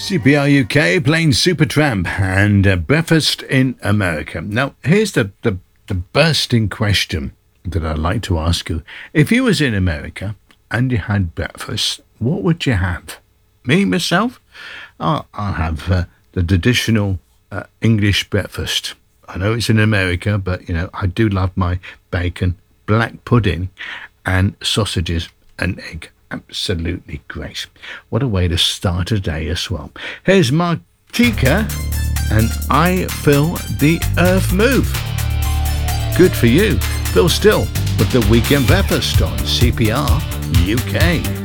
CPR UK playing Supertramp and Breakfast in America. Now, here's the bursting question that I'd like to ask you. If you was in America and you had breakfast, what would you have? Me, myself, I'll have the traditional English breakfast. I know it's in America, but, you know, I do love my bacon, black pudding and sausages and egg. Absolutely great. What a way to start a day as well. Here's Martika and I Feel the Earth Move. Good for you. Phil Still with the Weekend Breakfast on CPR UK.